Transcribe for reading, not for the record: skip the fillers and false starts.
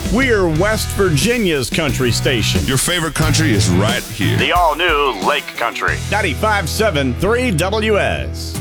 We're West Virginia's country station. Your favorite country is right here. The all-new Lake Country. 95.7 3 WS.